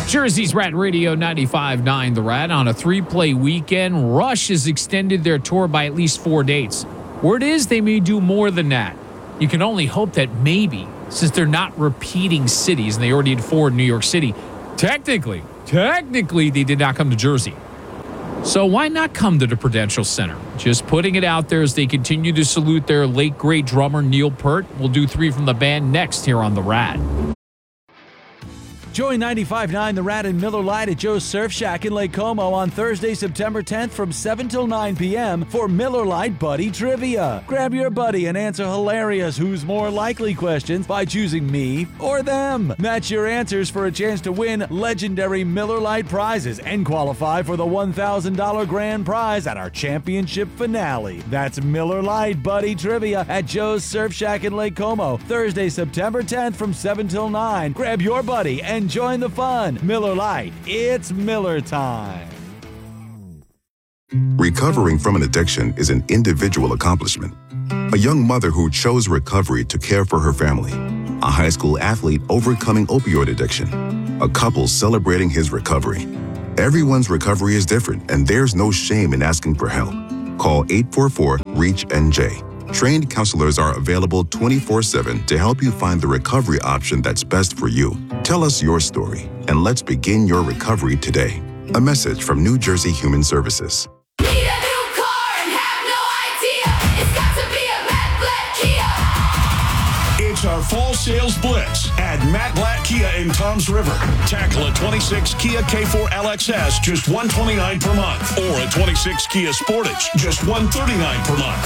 Jersey's Rat Radio 95.9 The Rat. On a 3-play weekend, Rush has extended their tour by at least 4 dates. Word is they may do more than that. You can only hope that maybe, since they're not repeating cities and they already did 4 in New York City, technically, they did not come to Jersey. So why not come to the Prudential Center? Just putting it out there as they continue to salute their late great drummer Neil Peart. We'll do 3 from the band next here on The Rat. Join 95.9 The Rat and Miller Lite at Joe's Surf Shack in Lake Como on Thursday, September 10th from 7 till 9 p.m. for Miller Lite Buddy Trivia. Grab your buddy and answer hilarious who's more likely questions by choosing me or them. Match your answers for a chance to win legendary Miller Lite prizes and qualify for the $1,000 grand prize at our championship finale. That's Miller Lite Buddy Trivia at Joe's Surf Shack in Lake Como, Thursday, September 10th from 7 till 9. Grab your buddy and join the fun. Miller Lite, it's Miller time. Recovering from an addiction is an individual accomplishment. A young mother who chose recovery to care for her family. A high school athlete overcoming opioid addiction. A couple celebrating his recovery. Everyone's recovery is different, and there's no shame in asking for help. Call 844-REACH-NJ. Trained counselors are available 24/7 to help you find the recovery option that's best for you. Tell us your story, and let's begin your recovery today. A message from New Jersey Human Services. Need a new car and have no idea. It's got to be a Matt Blatt Kia. It's our fall sales blitz at Matt Blatt Kia in Toms River. Tackle a 26 Kia K4 LXS, just $129 per month, or a 26 Kia Sportage, just $139 per month.